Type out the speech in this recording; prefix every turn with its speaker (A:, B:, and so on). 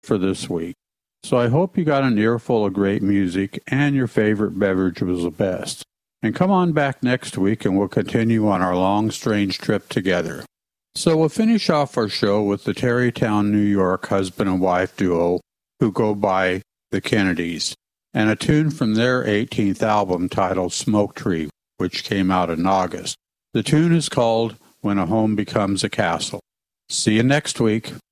A: for this week. So I hope you got an earful of great music and your favorite beverage was the best. And come on back next week and we'll continue on our long, strange trip together. So we'll finish off our show with the Tarrytown, New York husband and wife duo who go by the Kennedys, and a tune from their 18th album titled Smoke Tree, which came out in August. The tune is called When a Home Becomes a Castle. See you next week.